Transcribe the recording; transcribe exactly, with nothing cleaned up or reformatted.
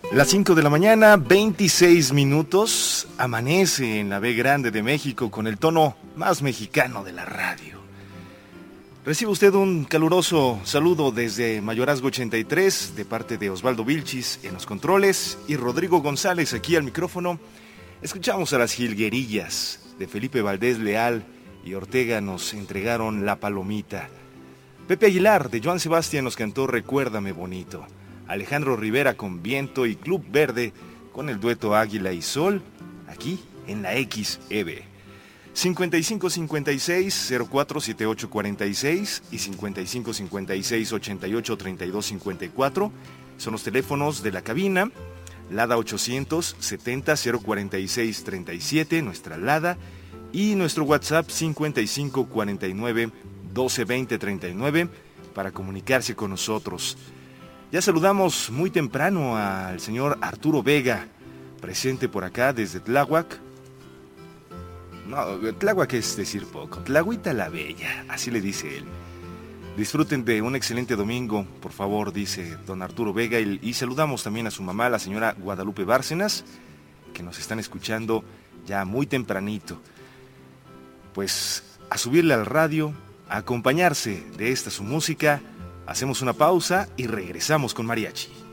Las cinco de la mañana, veintiséis minutos, amanece en la B Grande de México con el tono más mexicano de la radio. Recibe usted un caluroso saludo desde Mayorazgo ochenta y tres, de parte de Osvaldo Vilchis en los controles y Rodrigo González aquí al micrófono. Escuchamos a las jilguerillas de Felipe Valdés Leal y Ortega nos entregaron La Palomita. Pepe Aguilar de Joan Sebastián nos cantó Recuérdame Bonito. Alejandro Rivera con Viento y Club Verde con el dueto Águila y Sol, aquí en la X E B. cincuenta y cinco cincuenta y seis cero cuatro setenta y ocho cuarenta y seis y cincuenta y cinco cincuenta y seis ochenta y ocho treinta y dos cincuenta y cuatro son los teléfonos de la cabina. Lada ochocientos setenta cero cuarenta y seis treinta y siete, nuestra Lada, y nuestro WhatsApp cincuenta y cinco cuarenta y nueve doce veinte treinta y nueve para comunicarse con nosotros. Ya saludamos muy temprano al señor Arturo Vega, presente por acá desde Tláhuac. No, Tláhuac es decir poco, Tlahuita la Bella, así le dice él. Disfruten de un excelente domingo, por favor, dice don Arturo Vega, y, y saludamos también a su mamá, la señora Guadalupe Bárcenas, que nos están escuchando ya muy tempranito. Pues a subirle al radio, a acompañarse de esta su música. Hacemos una pausa y regresamos con Mariachi.